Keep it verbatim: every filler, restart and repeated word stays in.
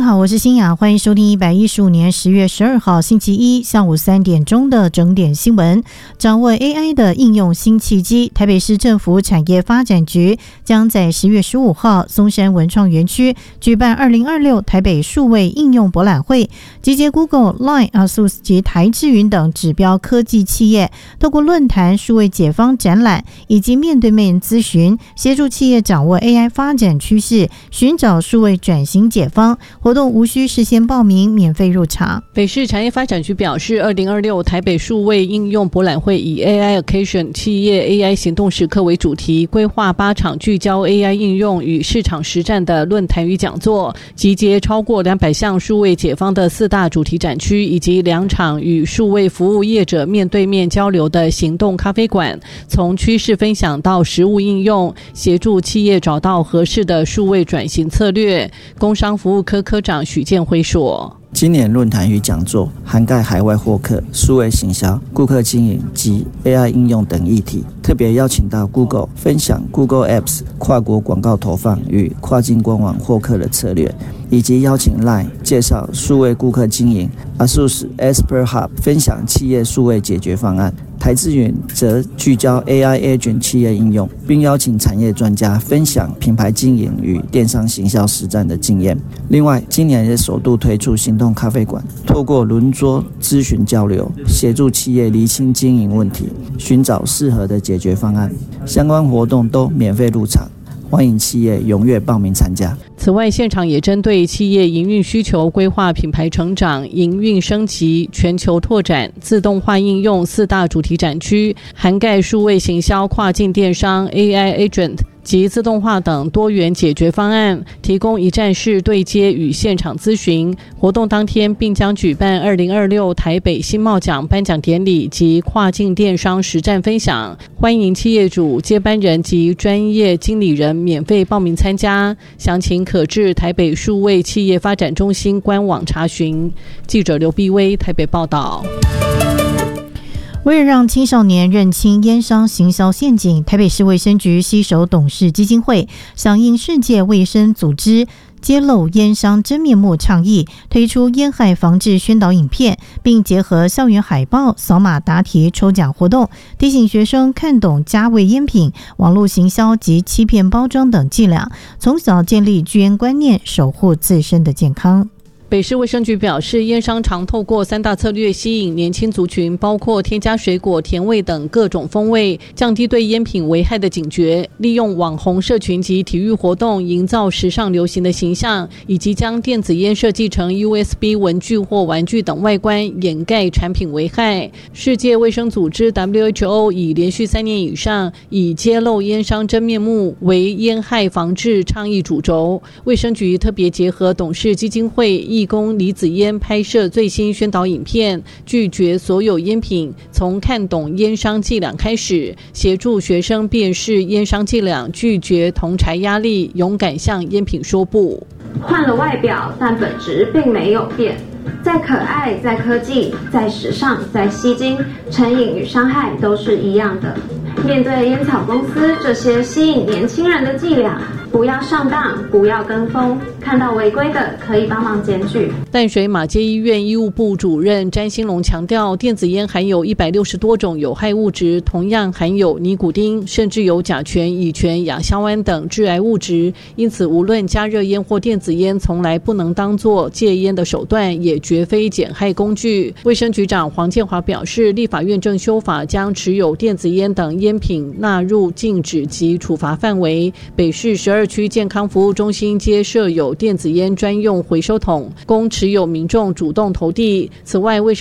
好，我是欣雅，欢迎收听一百一十五年十月十二号星期一下午三点钟的整点新闻。掌握 A I 的应用新契机，台北市政府产业发展局将在十月十五号松山文创园区举办二零二六台北数位应用博览会，集结 Google、Line、ASUS 及台智云等指标科技企业，透过论坛、数位解方展览以及面对面咨询，协助企业掌握 A I 发展趋势，寻找数位转型解方。活动无需事先报名，免费入场。 北市产业发展局表示，二零二六台北数位应用博览会以 A I Occasion 企业 A I 行动时刻为主题，规划八场聚焦 A I 应用与市场实战的论坛与讲座，集结超过两百项数位解方的四大主题展区，以及两场与数位服务业者面对面交流的行动咖啡馆，从趋势分享到实务应用，协助企业找到合适的数位转型策略。工商服务科科长许建辉说， 今年论坛与讲座涵盖海外获客、数位行销、顾客经营及 A I 应用等议题，特别邀请到 Google 分享 Google Apps 跨国广告投放与跨境官网获客的策略，以及邀请 Line 介绍数位顾客经营， ASUS Expert Hub 分享企业数位解决方案，台智云则聚焦 A I Agent 企业应用，并邀请产业专家分享品牌经营与电商行销实战的经验。另外，今年也首度推出行动咖啡馆，透过轮桌咨询交流，协助企业厘清经营问题，寻找适合的解决方案。相关活动都免费入场，欢迎企业踊跃报名参加。 此外，现场也针对企业营运需求规划品牌成长、营运升级、全球拓展、自动化应用四大主题展区，涵盖数位行销、跨境电商、A I Agent及自动化等多元解决方案，提供一站式对接与现场咨询。活动当天并将举办二零二六台北新贸奖颁奖典礼及跨境电商实战分享，欢迎企业主、接班人及专业经理人免费报名参加，详情可至台北数位企业发展中心官网查询。记者刘碧薇台北报道。 为了让青少年认清菸商行销陷阱，台北市卫生局携手董事基金会响应世界卫生组织揭露菸商真面目倡议，推出烟害防治宣导影片，并结合校园海报、扫码答题抽奖活动，提醒学生看懂加味烟品、网络行销及欺骗包装等伎俩，从小建立拒烟观念，守护自身的健康。 北市卫生局表示，菸商常透过三大策略吸引年轻族群，包括添加水果、甜味等各种风味，降低对烟品危害的警觉，利用网红社群及体育活动营造时尚流行的形象，以及将电子烟设计成 U S B 文具或玩具等外观，掩盖产品危害。世界卫生组织 W H O 已连续三年以上以揭露菸商真面目为烟害防治倡议主轴，卫生局特别结合董事基金会义工李子嫣拍摄最新宣导影片，拒绝所有烟品，从看懂烟商伎俩开始，协助学生辨识烟商伎俩，拒绝同侪压力，勇敢向烟品说不。 换了外表，但本质并没有变。再可爱，再科技，再时尚，再吸睛，成瘾与伤害都是一样的。面对烟草公司这些吸引年轻人的伎俩，不要上当，不要跟风，看到违规的可以帮忙检举。 淡水马偕医院医务部主任詹兴龙强调，电子烟含有一百六十多种有害物质，同样含有尼古丁，甚至有甲醛、乙醛、亚硝胺等致癌物质，因此无论加热烟或电子烟，从来不能当作戒烟的手段，也绝非减害工具。卫生局长黄建华表示，立法院正修法，将持有电子烟等烟品纳入禁止及处罚范围。北市十二区健康服务中心皆设有电子烟专用回收桶，供持有民众主动投递。此外，卫生